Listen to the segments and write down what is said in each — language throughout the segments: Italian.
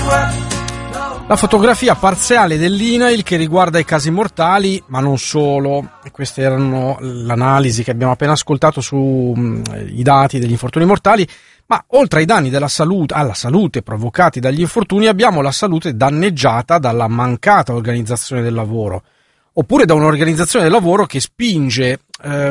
La fotografia parziale dell'INAIL che riguarda i casi mortali, ma non solo. Queste erano l'analisi che abbiamo appena ascoltato sui dati degli infortuni mortali, ma oltre ai danni alla salute provocati dagli infortuni abbiamo la salute danneggiata dalla mancata organizzazione del lavoro, oppure da un'organizzazione del lavoro che spinge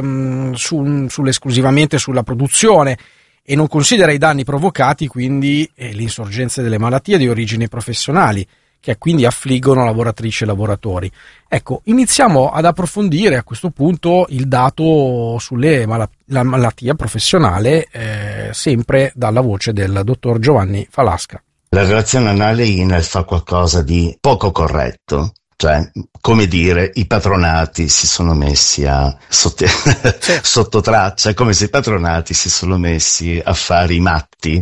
esclusivamente sulla produzione e non considera i danni provocati, quindi l'insorgenza delle malattie di origini professionali, che quindi affliggono lavoratrici e lavoratori. Ecco, iniziamo ad approfondire a questo punto il dato sulle la malattia professionale, sempre dalla voce del dottor Giovanni Falasca. La relazione anale INAIL fa qualcosa di poco corretto. Cioè, come dire, i patronati si sono messi sotto traccia, come se i patronati si sono messi a fare i matti,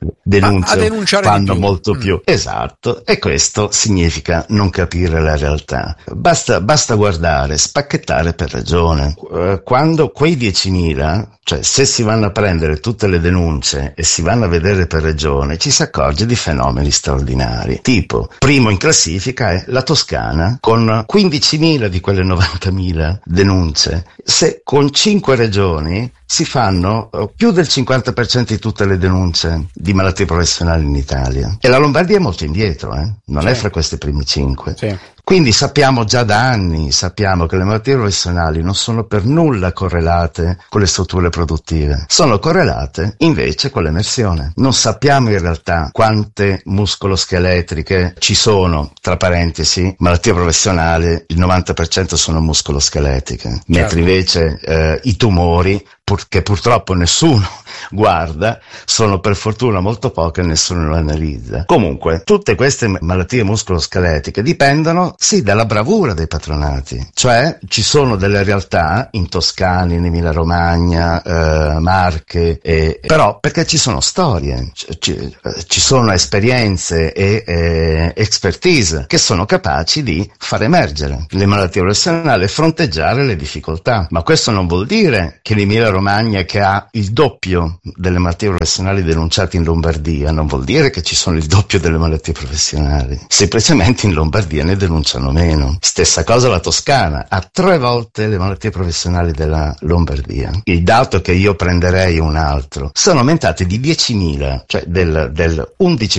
fanno molto più. Esatto, e questo significa non capire la realtà. Basta guardare, spacchettare per regione. Quando quei 10.000, cioè se si vanno a prendere tutte le denunce e si vanno a vedere per regione, ci si accorge di fenomeni straordinari. Tipo, primo in classifica è la Toscana, con 15.000 di quelle 90.000 denunce. Se con 5 regioni si fanno più del 50% di tutte le denunce di malattie professionali in Italia. E la Lombardia è molto indietro, non è fra questi primi 5. Sì. Quindi sappiamo già da anni, che le malattie professionali non sono per nulla correlate con le strutture produttive, sono correlate invece con l'emersione. Non sappiamo in realtà quante muscoloscheletriche ci sono, tra parentesi, malattie professionali, il 90% sono muscoloscheletriche, mentre invece i tumori, che purtroppo nessuno guarda, sono per fortuna molto poche e nessuno lo analizza. Comunque, tutte queste malattie muscoloscheletriche dipendono, sì, dalla bravura dei patronati. Cioè, ci sono delle realtà in Toscana, in Emilia Romagna, Marche, però perché ci sono storie, ci sono esperienze e expertise che sono capaci di far emergere le malattie professionali e fronteggiare le difficoltà. Ma questo non vuol dire che l'Emilia Romagna, che ha il doppio delle malattie professionali denunciate in Lombardia, non vuol dire che ci sono il doppio delle malattie professionali. Semplicemente in Lombardia ne denunciano meno. Stessa cosa la Toscana, ha 3 volte le malattie professionali della Lombardia. Il dato che io prenderei è un altro. Sono aumentate di 10.000, cioè del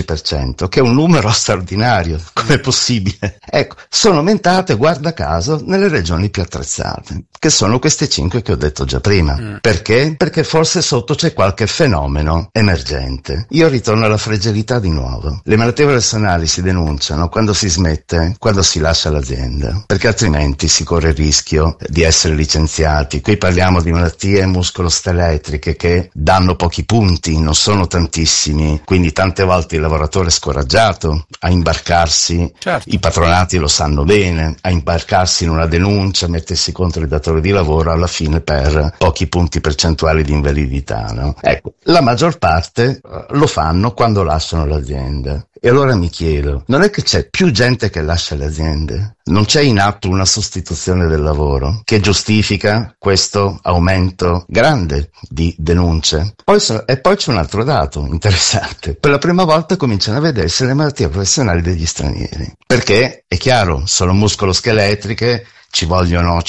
11%, che è un numero straordinario. Com'è possibile? Ecco, sono aumentate, guarda caso, nelle regioni più attrezzate, che sono queste 5 che ho detto già prima. Perché? Perché forse sotto c'è qualche fenomeno emergente. Io ritorno alla fragilità di nuovo. Le malattie professionali si denunciano quando si smette, quando si lascia l'azienda, perché altrimenti si corre il rischio di essere licenziati. Qui parliamo di malattie muscoloscheletriche che danno pochi punti, non sono tantissimi, quindi tante volte il lavoratore è scoraggiato a imbarcarsi, certo. I patronati lo sanno bene, a imbarcarsi in una denuncia, mettersi contro il datore di lavoro alla fine per pochi punti percentuali di invalidità, no? Ecco, la maggior parte lo fanno quando lasciano l'azienda. E allora mi chiedo, non è che c'è più gente che lascia le aziende? Non c'è in atto una sostituzione del lavoro che giustifica questo aumento grande di denunce? E poi c'è un altro dato interessante. Per la prima volta cominciano a vedersi le malattie professionali degli stranieri. Perché, è chiaro, sono muscoloscheletriche, ci vogliono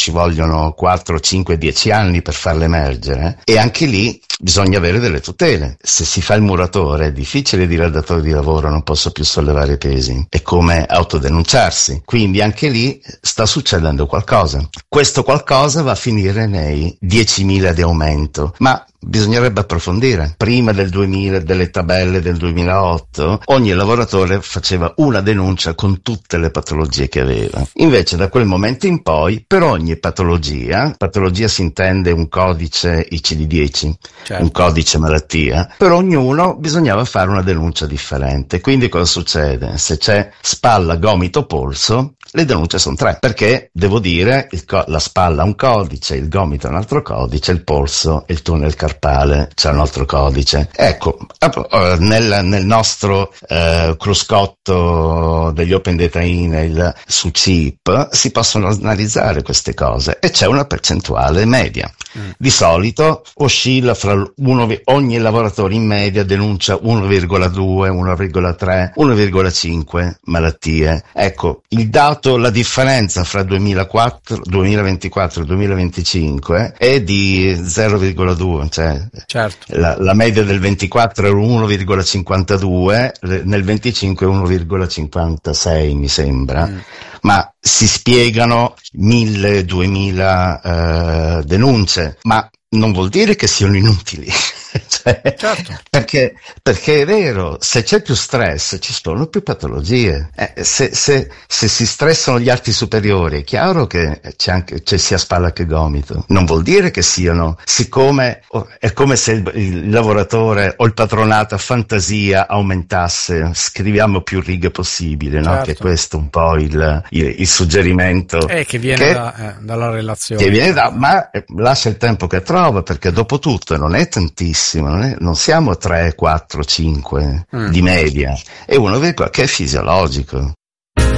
4, 5, 10 anni per farle emergere, e anche lì bisogna avere delle tutele. Se si fa il muratore è difficile dire al datore di lavoro non posso più sollevare pesi, è come autodenunciarsi, quindi anche lì sta succedendo qualcosa. Questo qualcosa va a finire nei 10.000 di aumento, ma bisognerebbe approfondire. Prima del 2000, delle tabelle del 2008, ogni lavoratore faceva una denuncia con tutte le patologie che aveva. Invece da quel momento in poi, per ogni patologia si intende un codice ICD-10, certo. Un codice malattia, per ognuno bisognava fare una denuncia differente. Quindi cosa succede? Se c'è spalla, gomito, polso, Le denunce sono 3, perché devo dire la spalla ha un codice, il gomito ha un altro codice, il polso e il tunnel carpale c'è un altro codice. Ecco, nel nostro cruscotto degli Open Data Email su CIP si possono analizzare queste cose e c'è una percentuale media. Di solito oscilla fra ogni lavoratore in media denuncia 1,2, 1,3, 1,5 malattie. Ecco, il dato, la differenza fra 2024 e 2025 è di 0,2, cioè certo. La media del 24 è 1,52, nel 25 è 1,56 mi sembra, ma si spiegano 1.000-2.000 denunce, ma non vuol dire che siano inutili. Cioè, certo. Perché è vero, se c'è più stress ci sono più patologie. Se si stressano gli arti superiori è chiaro che c'è sia spalla che gomito. Non vuol dire che siano, siccome è come se il lavoratore o il patronato a fantasia aumentasse, scriviamo più righe possibile, no? Certo. Che questo è un po' il suggerimento che viene dalla relazione, che viene ma lascia il tempo che trova, perché dopo tutto non è tantissimo, non siamo 3, 4, 5 di media, è uno che è fisiologico.